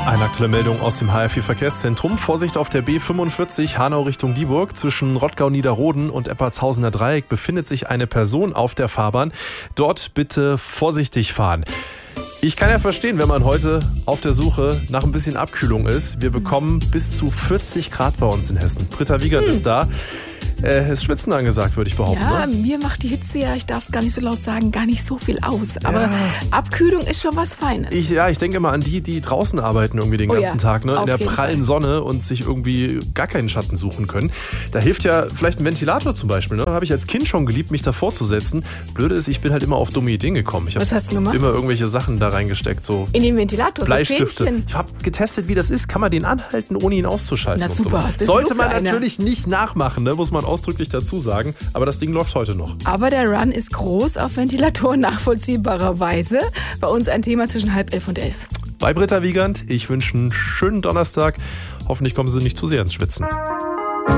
Eine aktuelle Meldung aus dem HR4-Verkehrszentrum. Vorsicht auf der B45 Hanau Richtung Dieburg. Zwischen Rottgau-Niederroden und Eppertshausener Dreieck befindet sich eine Person auf der Fahrbahn. Dort bitte vorsichtig fahren. Ich kann ja verstehen, wenn man heute auf der Suche nach ein bisschen Abkühlung ist. Wir bekommen bis zu 40 Grad bei uns in Hessen. Britta Wiegand ist da. Es ist Schwitzen angesagt, würde ich behaupten. Ja, ne? mir macht die Hitze ja, ich darf es gar nicht so laut sagen, gar nicht so viel aus. Aber Abkühlung ist schon was Feines. Ich denke mal an die draußen arbeiten irgendwie den ganzen Tag, ne? In der prallen Sonne und sich irgendwie gar keinen Schatten suchen können. Da hilft ja vielleicht ein Ventilator zum Beispiel. Ne? Habe ich als Kind schon geliebt, mich davor zu setzen. Blöde ist, ich bin halt immer auf dumme Ideen gekommen. Was hast du gemacht? Immer irgendwelche Sachen da reingesteckt. So in den Ventilator, Bleistifte. So ich habe getestet, wie das ist. Kann man den anhalten, ohne ihn auszuschalten? Na super. So. Sollte man natürlich nicht nachmachen, ne? Muss man ausdrücklich dazu sagen. Aber das Ding läuft heute noch. Aber der Run ist groß auf Ventilatoren nachvollziehbarerweise. Bei uns ein Thema zwischen 10:30 und 11. Bei Britta Wiegand, ich wünsche einen schönen Donnerstag. Hoffentlich kommen Sie nicht zu sehr ins Schwitzen.